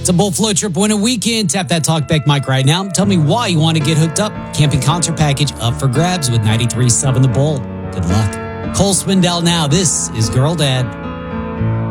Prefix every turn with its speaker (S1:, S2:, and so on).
S1: It's a Bull Float Trip winter weekend. Tap that talkback mic right now. Tell me why you want to get hooked up. Camping concert package up for grabs with 93.7 The Bull. Good luck. Cole Swindell now. This is Girl Dad.